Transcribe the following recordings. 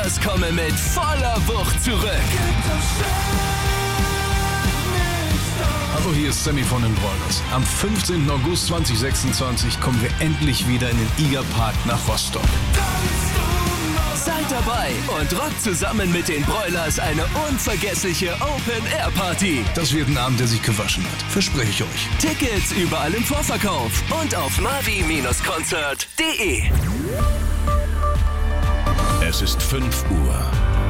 Broilers kommen mit voller Wucht zurück. Hallo, hier ist Sammy von den Broilers. Am 15. August 2026 kommen wir endlich wieder in den Igerpark nach Rostock. Seid dabei und rockt zusammen mit den Broilers eine unvergessliche Open-Air-Party. Das wird ein Abend, der sich gewaschen hat. Verspreche ich euch. Tickets überall im Vorverkauf und auf mavi-concert.de. Es ist 5 Uhr.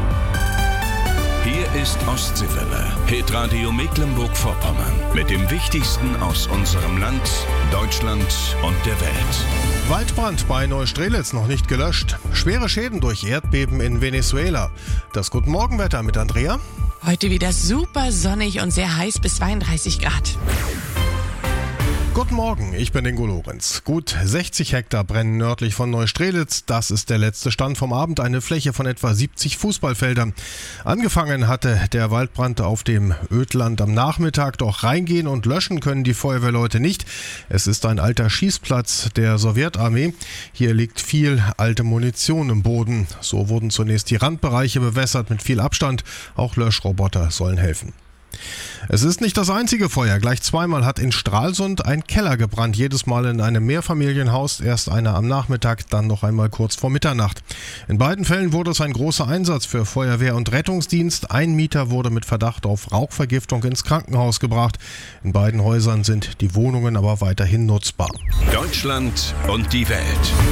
Hier ist Ostseewelle, Hitradio Mecklenburg-Vorpommern. Mit dem Wichtigsten aus unserem Land, Deutschland und der Welt. Waldbrand bei Neustrelitz noch nicht gelöscht. Schwere Schäden durch Erdbeben in Venezuela. Das Guten Morgenwetter mit Andrea. Heute wieder super sonnig und sehr heiß bis 32 Grad. Guten Morgen, ich bin Ingo Lorenz. Gut 60 Hektar brennen nördlich von Neustrelitz. Das ist der letzte Stand vom Abend, eine Fläche von etwa 70 Fußballfeldern. Angefangen hatte der Waldbrand auf dem Ödland am Nachmittag, doch reingehen und löschen können die Feuerwehrleute nicht. Es ist ein alter Schießplatz der Sowjetarmee. Hier liegt viel alte Munition im Boden. So wurden zunächst die Randbereiche bewässert mit viel Abstand. Auch Löschroboter sollen helfen. Es ist nicht das einzige Feuer. Gleich zweimal hat in Stralsund ein Keller gebrannt. Jedes Mal in einem Mehrfamilienhaus. Erst einer am Nachmittag, dann noch einmal kurz vor Mitternacht. In beiden Fällen wurde es ein großer Einsatz für Feuerwehr und Rettungsdienst. Ein Mieter wurde mit Verdacht auf Rauchvergiftung ins Krankenhaus gebracht. In beiden Häusern sind die Wohnungen aber weiterhin nutzbar. Deutschland und die Welt.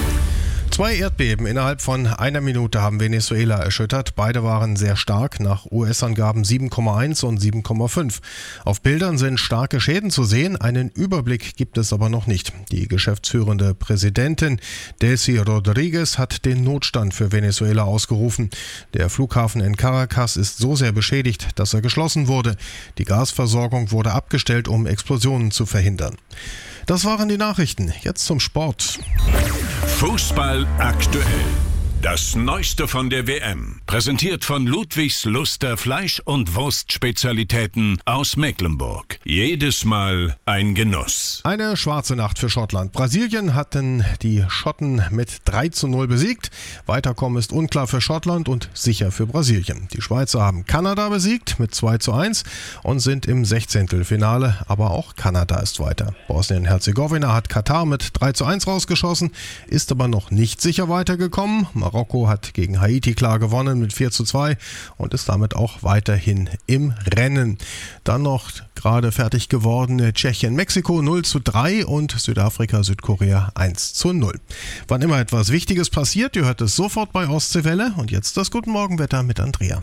2 Erdbeben innerhalb von einer Minute haben Venezuela erschüttert. Beide waren sehr stark, nach US-Angaben 7,1 und 7,5. Auf Bildern sind starke Schäden zu sehen, einen Überblick gibt es aber noch nicht. Die geschäftsführende Präsidentin Delcy Rodriguez hat den Notstand für Venezuela ausgerufen. Der Flughafen in Caracas ist so sehr beschädigt, dass er geschlossen wurde. Die Gasversorgung wurde abgestellt, um Explosionen zu verhindern. Das waren die Nachrichten. Jetzt zum Sport. Fußball aktuell. Das Neueste von der WM. Präsentiert von Ludwigs Luster Fleisch- und Wurstspezialitäten aus Mecklenburg. Jedes Mal ein Genuss. Eine schwarze Nacht für Schottland. Brasilien hatten die Schotten mit 3:0 besiegt. Weiterkommen ist unklar für Schottland und sicher für Brasilien. Die Schweizer haben Kanada besiegt mit 2:1 und sind im 16. Aber auch Kanada ist weiter. Bosnien-Herzegowina hat Katar mit 3:1 rausgeschossen, ist aber noch nicht sicher weitergekommen. Marokko hat gegen Haiti klar gewonnen mit 4:2 und ist damit auch weiterhin im Rennen. Dann noch gerade fertig gewordene Tschechien-Mexiko 0:3 und Südafrika-Südkorea 1:0. Wann immer etwas Wichtiges passiert, ihr hört es sofort bei Ostseewelle. Und jetzt das Guten Morgenwetter mit Andrea.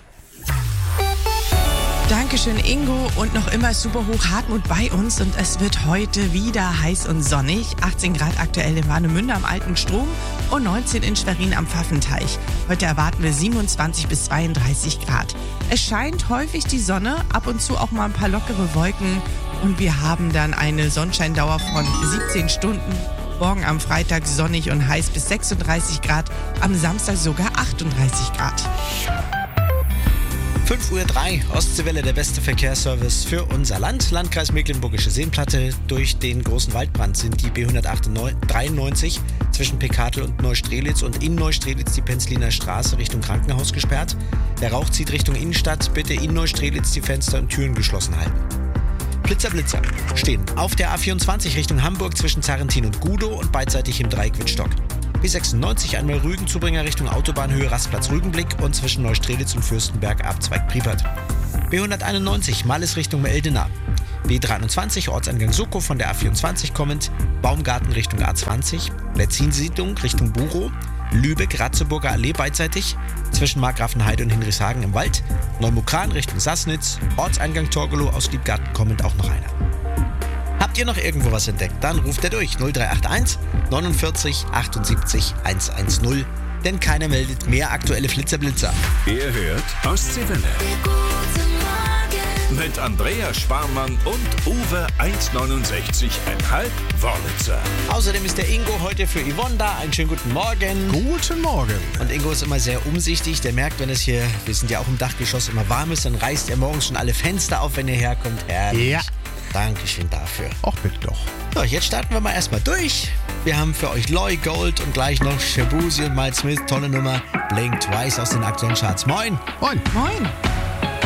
Dankeschön, Ingo. Und noch immer super hoch Hartmut bei uns. Und es wird heute wieder heiß und sonnig. 18 Grad aktuell in Warnemünde am Alten Strom und 19 in Schwerin am Pfaffenteich. Heute erwarten wir 27 bis 32 Grad. Es scheint häufig die Sonne, ab und zu auch mal ein paar lockere Wolken. Und wir haben dann eine Sonnenscheindauer von 17 Stunden. Morgen am Freitag sonnig und heiß bis 36 Grad. Am Samstag sogar 38 Grad. 5:03 Uhr, Ostseewelle, der beste Verkehrsservice für unser Land. Landkreis Mecklenburgische Seenplatte. Durch den großen Waldbrand sind die B193 zwischen Pekatel und Neustrelitz und in Neustrelitz die Penzliner Straße Richtung Krankenhaus gesperrt. Der Rauch zieht Richtung Innenstadt. Bitte in Neustrelitz die Fenster und Türen geschlossen halten. Blitzer stehen auf der A24 Richtung Hamburg zwischen Zarrentin und Gudow und beidseitig im Dreieck Wittstock. B96 einmal Rügen-Zubringer Richtung Autobahnhöhe Rastplatz Rügenblick und zwischen Neustrelitz und Fürstenberg Abzweig Priepert. B191 Malles Richtung Meldena. B23 Ortseingang Suckow von der A24 kommend, Baumgarten Richtung A20, Letzin-Siedlung Richtung Burow, Lübeck Ratzeburger Allee beidseitig, zwischen Markgrafenheide und Hinrichshagen im Wald, Neumukran Richtung Sassnitz, Ortseingang Torgelow aus Liebgarten kommend auch noch einer. Habt ihr noch irgendwo was entdeckt? Dann ruft er durch 0381 49 78 110, denn keiner meldet mehr aktuelle Flitzer-Blitzer. Ihr hört Ostseewelle. Mit Andrea Sparmann und Uwe 1,69,5 Wörlitzer. Außerdem ist der Ingo heute für Yvonne da. Einen schönen guten Morgen. Guten Morgen. Und Ingo ist immer sehr umsichtig. Der merkt, wenn es hier, wir sind ja auch im Dachgeschoss, immer warm ist, dann reißt er morgens schon alle Fenster auf, wenn er herkommt. Herrlich. Ja. Dankeschön dafür. Auch bitte doch. So, jetzt starten wir mal erstmal durch. Wir haben für euch Loy Gold und gleich noch Shabuzi und Miles Smith. Tolle Nummer. Blink Twice aus den aktuellen Charts. Moin. Moin. Moin.